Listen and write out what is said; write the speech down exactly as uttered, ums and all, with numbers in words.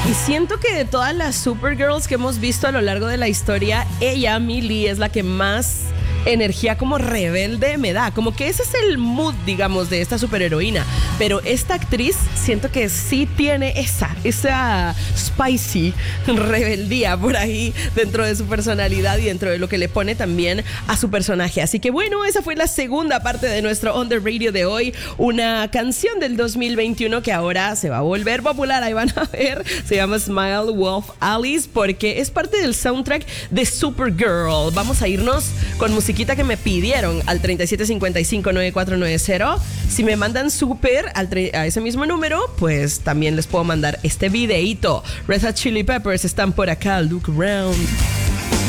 Y siento que de todas las Supergirls que hemos visto a lo largo de la historia, ella, Millie, es la que más energía como rebelde me da. Como que ese es el mood, digamos, de esta superheroína. Pero esta actriz siento que sí tiene esa, esa spicy rebeldía por ahí dentro de su personalidad y dentro de lo que le pone también a su personaje. Así que bueno, esa fue la segunda parte de nuestro On The Radio de hoy. Una canción del dos mil veintiuno que ahora se va a volver popular. Ahí van a ver. Se llama Smile Wolf Alice porque es parte del soundtrack de Supergirl. Vamos a irnos con música que me pidieron al treinta y siete cincuenta y cinco noventa y cuatro noventa. Si me mandan super al tre- a ese mismo número, pues también les puedo mandar este videíto. Red Hot Chili Peppers están por acá. Look around.